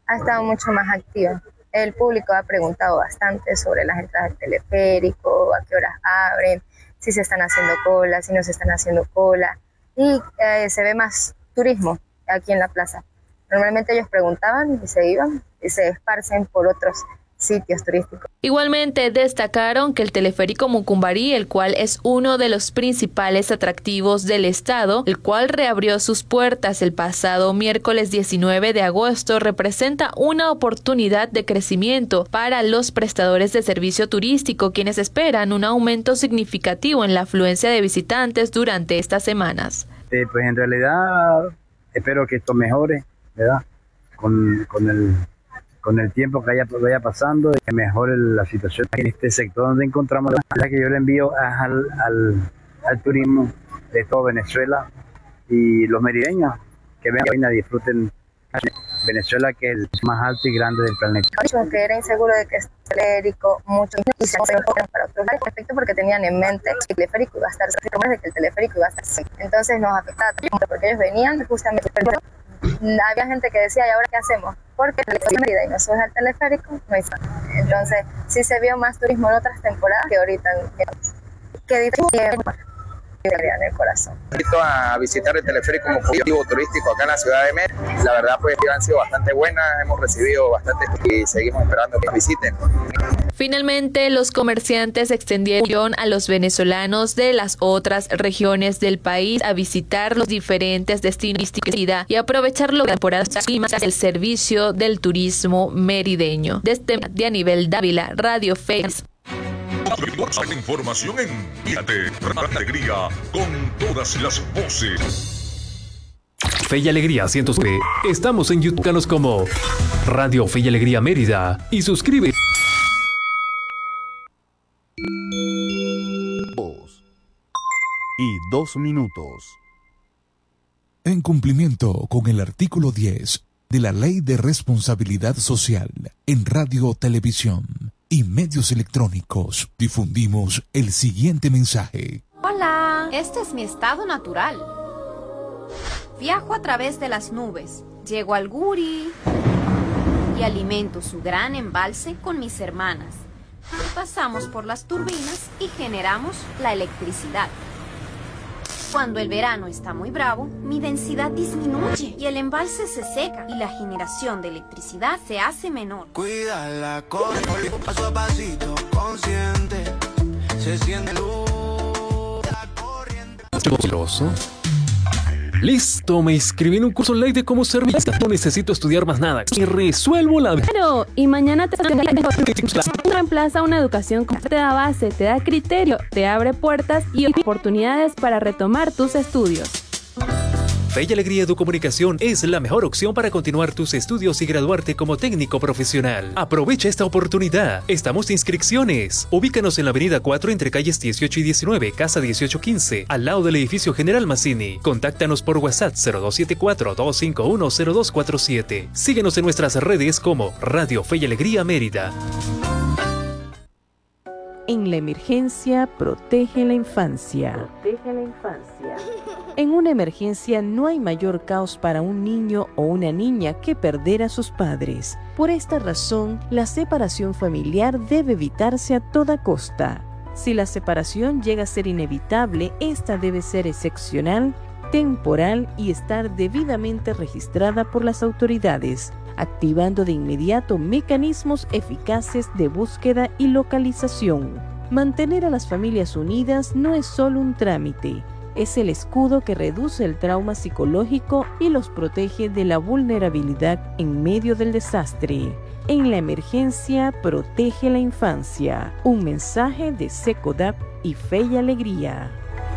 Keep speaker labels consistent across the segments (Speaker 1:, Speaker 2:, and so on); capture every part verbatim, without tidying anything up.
Speaker 1: ha estado mucho más activa. El público ha preguntado bastante sobre las entradas del teleférico, a qué horas abren, si se están haciendo cola, si no se están haciendo cola, y eh, se ve más turismo aquí en la plaza. Normalmente ellos preguntaban y se iban y se esparcen por otros sitios turísticos.
Speaker 2: Igualmente destacaron que el teleférico Mucumbarí, el cual es uno de los principales atractivos del estado, el cual reabrió sus puertas el pasado miércoles diecinueve de agosto, representa una oportunidad de crecimiento para los prestadores de servicio turístico, quienes esperan un aumento significativo en la afluencia de visitantes durante estas semanas.
Speaker 3: Eh, pues en realidad espero que esto mejore, ¿verdad? Con, con el con el tiempo que vaya, vaya pasando, y que mejore la situación en este sector donde encontramos. La que yo le envío al, al, al turismo de todo Venezuela y los merideños que vengan y disfruten Venezuela, que es el más alto y grande del planeta.
Speaker 1: Que era inseguro de que es teleférico, mucho, y se enfocan para otros lugares, respecto porque tenían en mente que el teleférico iba a estar, de que el teleférico iba a estar seco. Entonces nos afectaba porque ellos venían justamente. Había gente que decía, ¿y ahora qué hacemos? Porque en Mérida y no subes al teleférico, no hay fan. Entonces, sí se vio más turismo en otras temporadas que ahorita. Que dice en el corazón.
Speaker 4: Invito a visitar el teleférico como objetivo turístico acá en la ciudad de Mérida. La verdad, pues han sido bastante buenas, hemos recibido bastante y seguimos esperando que visiten.
Speaker 2: Finalmente, los comerciantes extendieron a los venezolanos de las otras regiones del país a visitar los diferentes destinos y aprovechar la temporada del servicio del turismo merideño. Desde Dianibel Dávila, Radio Fe.
Speaker 5: La información en Fíjate, Radio Alegría, con todas las voces.
Speaker 6: Fe y Alegría ciento nueve. Estamos en YouTube, búscanos como Radio Fe y Alegría Mérida y suscribe.
Speaker 7: Y dos minutos.
Speaker 8: En cumplimiento con el artículo diez de la Ley de Responsabilidad Social en Radio, Televisión y Medios Electrónicos, difundimos el siguiente mensaje.
Speaker 9: Hola, este es mi estado natural. Viajo a través de las nubes, llego al Guri y alimento su gran embalse con mis hermanas. Pasamos por las turbinas y generamos la electricidad. Cuando el verano está muy bravo, mi densidad disminuye y el embalse se seca y la generación de electricidad se hace menor.
Speaker 10: Cuida la cosa, paso a pasito, consciente, se siente luz, la corriente.
Speaker 6: Listo, me inscribí en un curso online de cómo ser ministro. No necesito estudiar más nada. Y resuelvo la...
Speaker 11: Claro, y mañana te reemplaza una educación que te da base, te da criterio, te abre puertas y oportunidades para retomar tus estudios.
Speaker 6: Fe y Alegría Educomunicación es la mejor opción para continuar tus estudios y graduarte como técnico profesional. Aprovecha esta oportunidad. Estamos de inscripciones. Ubícanos en la avenida cuatro entre calles dieciocho y diecinueve, casa dieciocho quince, al lado del edificio General Mazzini. Contáctanos por WhatsApp cero dos siete cuatro, dos cinco uno, cero dos cuatro siete. Síguenos en nuestras redes como Radio Fe y Alegría Mérida.
Speaker 12: En la emergencia, protege la infancia.
Speaker 13: Protege la infancia.
Speaker 12: En una emergencia no hay mayor caos para un niño o una niña que perder a sus padres. Por esta razón, la separación familiar debe evitarse a toda costa. Si la separación llega a ser inevitable, esta debe ser excepcional, temporal y estar debidamente registrada por las autoridades, activando de inmediato mecanismos eficaces de búsqueda y localización. Mantener a las familias unidas no es solo un trámite, es el escudo que reduce el trauma psicológico y los protege de la vulnerabilidad en medio del desastre. En la emergencia, protege la infancia. Un mensaje de SECODAP y Fe y Alegría.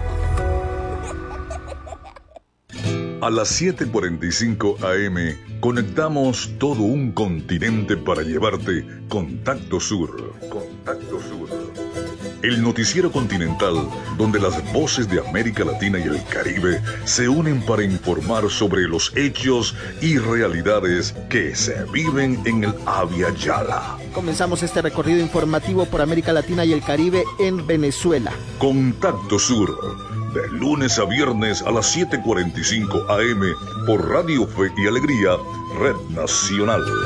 Speaker 5: A las siete cuarenta y cinco A M conectamos todo un continente para llevarte Contacto Sur. Contacto Sur. El noticiero continental donde las voces de América Latina y el Caribe se unen para informar sobre los hechos y realidades que se viven en el Abya Yala.
Speaker 14: Comenzamos este recorrido informativo por América Latina y el Caribe en Venezuela.
Speaker 5: Contacto Sur. De lunes a viernes a las siete cuarenta y cinco A M por Radio Fe y Alegría, Red Nacional.